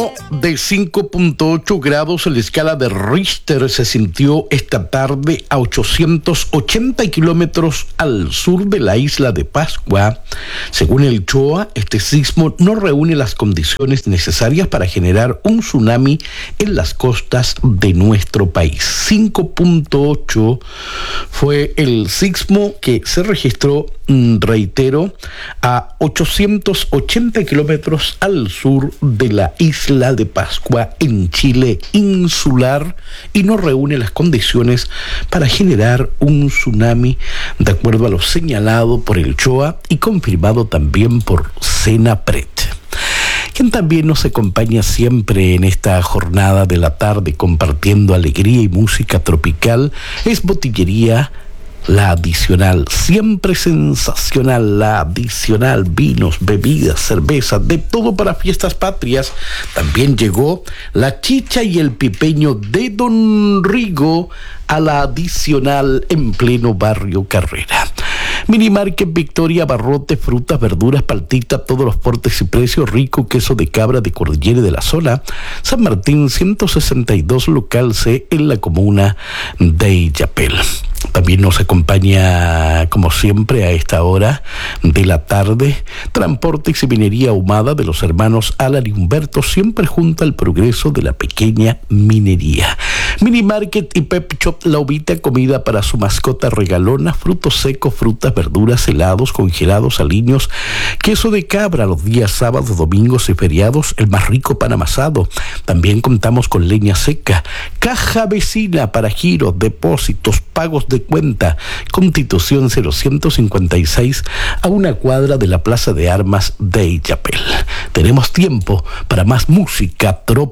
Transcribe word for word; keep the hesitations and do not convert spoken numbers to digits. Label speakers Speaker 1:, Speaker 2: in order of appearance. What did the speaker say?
Speaker 1: sismo de cinco punto ocho grados en la escala de Richter se sintió esta tarde a ochocientos ochenta kilómetros al sur de la isla de Pascua. Según el C O A, este sismo no reúne las condiciones necesarias para generar un tsunami en las costas de nuestro país. cinco punto ocho fue el sismo que se registró, reitero, a ochocientos ochenta kilómetros al sur de la isla de Pascua en Chile insular y no reúne las condiciones para generar un tsunami, de acuerdo a lo señalado por el C O A y confirmado también por Senapred. Quien también nos acompaña siempre en esta jornada de la tarde compartiendo alegría y música tropical es Botillería La Adicional, siempre sensacional. La Adicional, vinos, bebidas, cervezas, de todo para fiestas patrias. También llegó la chicha y el pipeño de Don Rigo a La Adicional en pleno barrio Carrera. Minimarket Victoria, abarrotes, frutas, verduras, paltita, todos los portes y precios, rico queso de cabra de Cordillera y de la Sola, San Martín ciento sesenta y dos, local C, en la comuna de Illapel. También nos acompaña, como siempre, a esta hora de la tarde, Transportes y Minería Ahumada de los hermanos Alan y Humberto, siempre junto al progreso de la pequeña minería. Minimarket y Pep Shop La Uvita, comida para su mascota regalona, frutos secos, frutas, verduras, helados, congelados, aliños, queso de cabra los días sábados, domingos y feriados, el más rico pan amasado. También contamos con leña seca, caja vecina para giros, depósitos, pagos de cuenta, Constitución cero ciento cincuenta y seis, a una cuadra de la Plaza de Armas de Illapel. Tenemos tiempo para más música tropical.